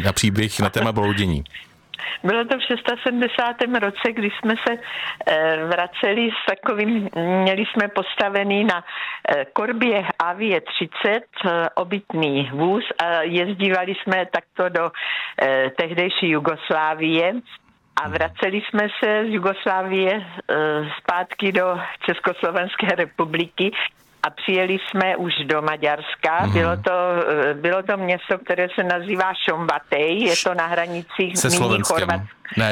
na příběh na téma bloudění. Bylo to v 670. roce, kdy jsme se vraceli s takovým, měli jsme postavený na korbě Avie 30 obytný vůz a jezdívali jsme takto do tehdejší Jugoslávie a vraceli jsme se z Jugoslávie zpátky do Československé republiky a přijeli jsme už do Maďarska. Bylo to město, které se nazývá Šombatej, je to na hranicích se Slovenskem.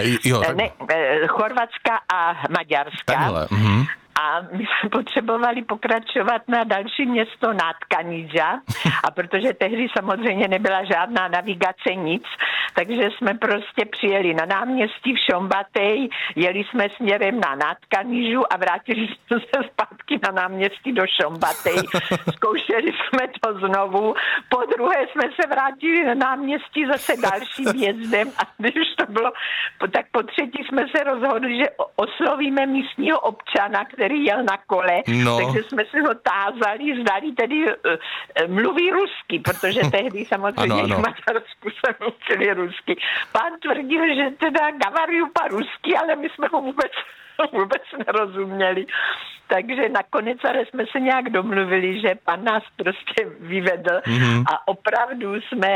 Chorvatska a Maďarska. Takhle. A my jsme potřebovali pokračovat na další město Natkanidža a protože tehdy samozřejmě nebyla žádná navigace, nic, takže jsme prostě přijeli na náměstí v Šombatej, jeli jsme směrem na Natkanidžu a vrátili jsme se zpátky na náměstí do Šombatej. Zkoušeli jsme to znovu, po druhé jsme se vrátili na náměstí zase dalším jezdem a když to bylo, tak po třetí jsme se rozhodli, že oslovíme místního občana, který jel na kole, takže jsme se ho tázali, zdali tedy mluví rusky, protože tehdy samozřejmě v Maďarsku se mluvili rusky. Pán tvrdil, že teda gavariu po-rusky, ale my jsme ho vůbec nerozuměli. Takže nakonec ale jsme se nějak domluvili, že pan nás prostě vyvedl a opravdu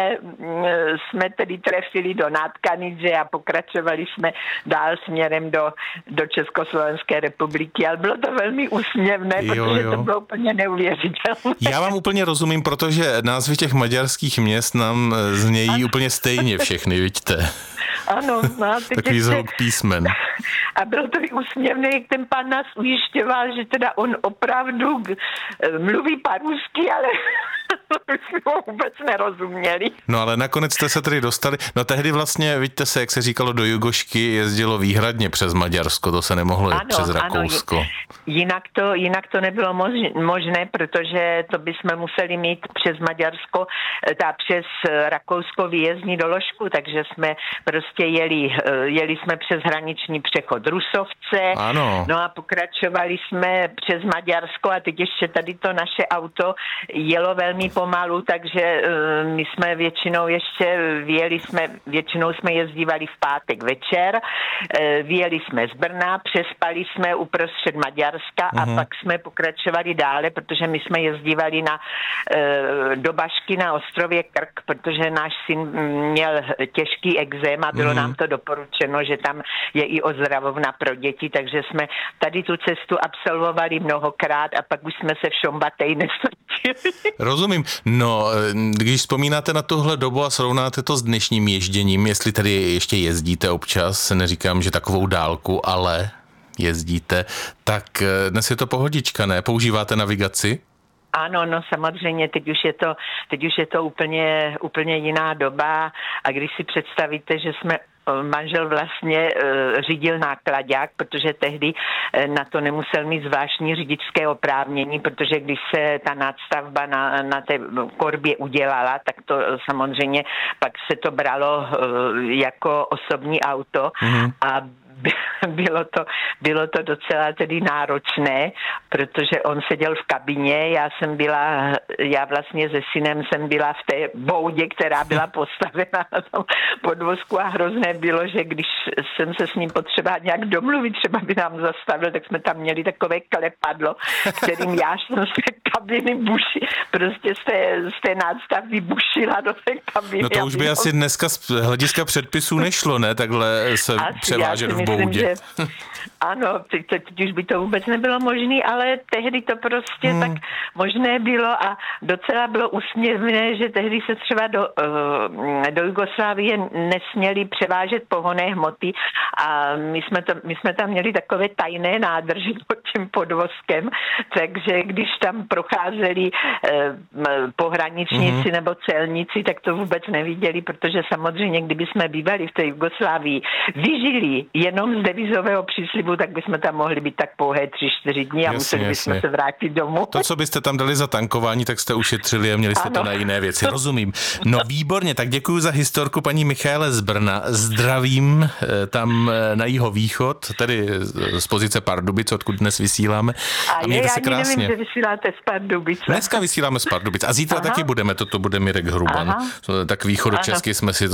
jsme tedy trefili do Natkanidže a pokračovali jsme dál směrem do Československé republiky, ale bylo to velmi úsměvné, protože to bylo úplně neuvěřitelné. Já vám úplně rozumím, protože názvy těch maďarských měst nám znějí úplně stejně všechny, vidíte. Ano. Takový zvuk písmen. A bylo to i úsměvné, jak ten pán nás ujišťoval, že teda on opravdu mluví po-rusky, ale jsme ho vůbec nerozuměli. No ale nakonec jste se tedy dostali, no tehdy vlastně, vidíte se, jak se říkalo, do Jugošky jezdilo výhradně přes Maďarsko, to se nemohlo jít přes Rakousko. Jinak to nebylo možné, protože to bychom museli mít přes Maďarsko, přes Rakousko výjezdní doložku, takže jsme prostě jeli jsme přes hraniční přechod Rusovce, no a pokračovali jsme přes Maďarsko a teď ještě tady to naše auto jelo velmi pomalu, takže my jsme většinou jsme jezdívali v pátek večer, vyjeli jsme z Brna, přespali jsme uprostřed Maďarska a pak jsme pokračovali dále, protože my jsme jezdívali do Bašky na ostrově Krk, protože náš syn měl těžký ekzém a bylo nám to doporučeno, že tam je i ozdravovna pro děti, takže jsme tady tu cestu absolvovali mnohokrát a pak už jsme se v Šombatej nestrčili. Rozumím. No, když vzpomínáte na tuhle dobu a srovnáte to s dnešním ježděním, jestli tady ještě jezdíte občas, neříkám, že takovou dálku, ale jezdíte, tak dnes je to pohodička, ne? Používáte navigaci? Ano, no samozřejmě, teď už je to úplně jiná doba a když si představíte, že jsme manžel vlastně řídil náklaďák, protože tehdy na to nemusel mít zvláštní řidičské oprávnění, protože když se ta nadstavba na té korbě udělala, tak to samozřejmě pak se to bralo jako osobní auto a bylo to docela tedy náročné, protože on seděl v kabině, já vlastně se synem jsem byla v té boudě, která byla postavena na tom podvozku a hrozné bylo, že když jsem se s ním potřeba nějak domluvit, třeba by nám zastavil, tak jsme tam měli takové klepadlo, kterým já jsem z té kabiny prostě z té nástavby bušila do té kabiny. No to už by asi dneska z hlediska předpisů nešlo, ne? Takhle se převážet v boudě. Ano, teď už by to vůbec nebylo možné, ale tehdy to prostě tak možné bylo a docela bylo úsměvné, že tehdy se třeba do Jugoslávie nesměli převážet pohonné hmoty a my jsme tam měli takové tajné nádrže pod tím podvozkem, takže když tam procházeli pohraničníci nebo celníci, tak to vůbec neviděli, protože samozřejmě, kdyby jsme bývali v té Jugoslávii, vyžili jenom z devizového příslibu, tak bychom tam mohli být tak pouhé 3-4 dní a museli bychom se vrátit domů. To, co byste tam dali za tankování, tak jste ušetřili a měli jste to na jiné věci. Rozumím. No výborně, tak děkuji za historku paní Michaele z Brna. Zdravím tam na jihovýchod, tedy z pozice Pardubic, odkud dnes vysíláme. A mějte se krásně. Nevím, že vysíláte z Pardubic. Dneska vysíláme z Pardubic a zítra taky budeme, toto bude Mirek Hruban. Tak východočesky jsme si to